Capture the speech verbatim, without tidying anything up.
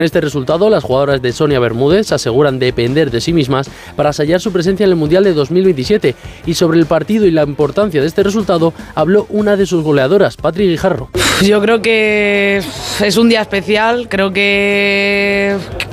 En este resultado, las jugadoras de Sonia Bermúdez aseguran depender de sí mismas para sellar su presencia en el Mundial de dos mil veintisiete. Y sobre el partido y la importancia de este resultado, habló una de sus goleadoras, Patri Guijarro. Yo creo que es un día especial, creo que